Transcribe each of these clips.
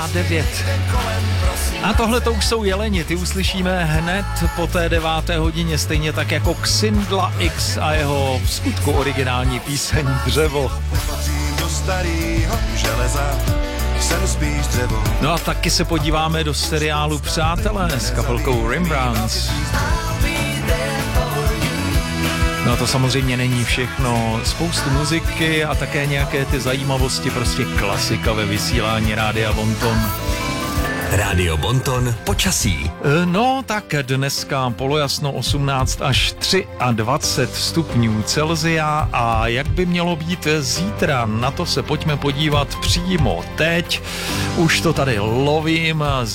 9. A tohle to už jsou jeleni, ty uslyšíme hned po té 9. hodině, stejně tak jako Xindla X a jeho v skutku originální píseň Dřevo. No a taky se podíváme do seriálu Přátelé s kapelkou Rembrandts. No a to samozřejmě není všechno, spoustu muziky a také nějaké ty zajímavosti, prostě klasika ve vysílání Rádia Bonton. Rádio Bonton počasí. No tak dneska polojasno 18 až 23 stupňů Celsia a jak by mělo být zítra, na to se pojďme podívat přímo teď. Už to tady lovím z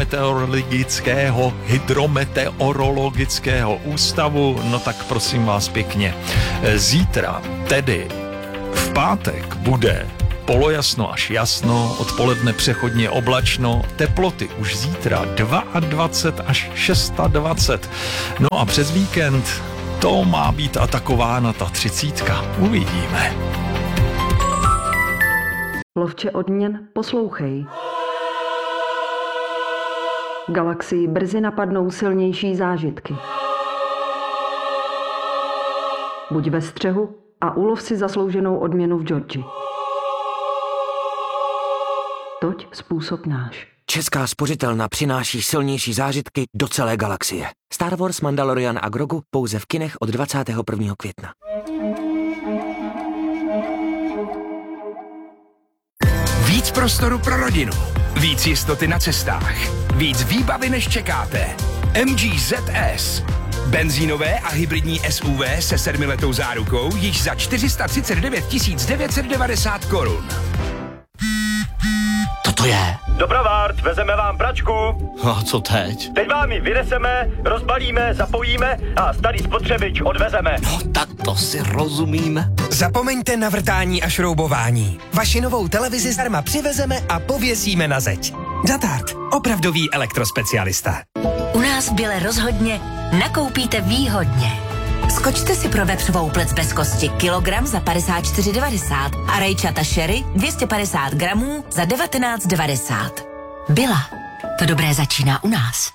hydrometeorologického ústavu, no tak prosím vás pěkně. Zítra, tedy v pátek, bude polojasno až jasno, odpoledne přechodně oblačno, teploty už zítra 22 až 26. No a přes víkend to má být atakována ta 30. Uvidíme. Lovče odměn, poslouchej. Galaxii brzy napadnou silnější zážitky. Buď ve střehu a ulov si zaslouženou odměnu v Georgii. Toť způsob náš. Česká spořitelna přináší silnější zážitky do celé galaxie. Star Wars, Mandalorian a Grogu pouze v kinech od 21. května. Víc prostoru pro rodinu. Víc jistoty na cestách. Víc výbavy, než čekáte. MG ZS. Benzínové a hybridní SUV se 7letou zárukou již za 439 990 korun. To je. Dobrovart, vezeme vám pračku. A co teď? Teď vám ji vyneseme, rozbalíme, zapojíme a starý spotřebič odvezeme. No tak to si rozumíme. Zapomeňte na vrtání a šroubování. Vaši novou televizi zdarma přivezeme a pověsíme na zeď. Datart, opravdový elektrospecialista. U nás v Bile rozhodně nakoupíte výhodně. Skočte si pro vepřovou plec bez kosti kilogram za 54,90 a rajčata sherry 250 gramů za 19,90. Bila. To dobré začíná u nás.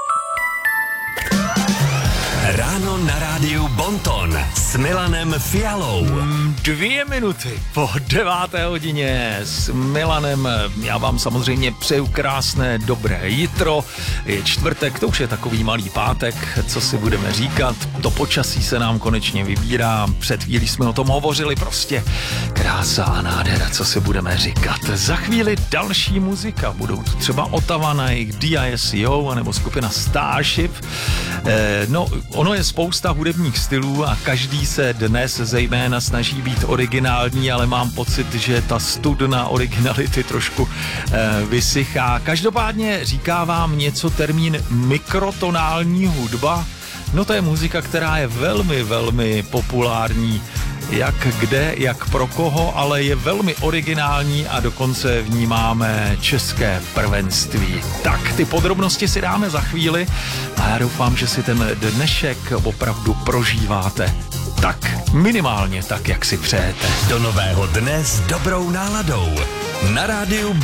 Ráno na rádiu Bonton s Milanem Fialou. 2 minuty po 9. hodině s Milanem. Já vám samozřejmě přeju krásné dobré jitro. Je čtvrtek, to už je takový malý pátek, co si budeme říkat. To počasí se nám konečně vybírá. Před chvílí jsme o tom hovořili, prostě krása a nádhera, co si budeme říkat. Za chvíli další muzika. Budou tu třeba Ottawa na jejich DISCO anebo skupina Starship. Ono je spousta hudebních stylů a každý se dnes zejména snaží být originální, ale mám pocit, že ta studna originality trošku vysychá. Každopádně říká vám něco termín mikrotonální hudba. No to je muzika, která je velmi, velmi populární. Jak kde, jak pro koho, ale je velmi originální a dokonce v ní máme české prvenství. Tak, ty podrobnosti si dáme za chvíli a já doufám, že si ten dnešek opravdu prožíváte. Tak, minimálně tak, jak si přejete. Do nového dne s dobrou náladou. Na rádiu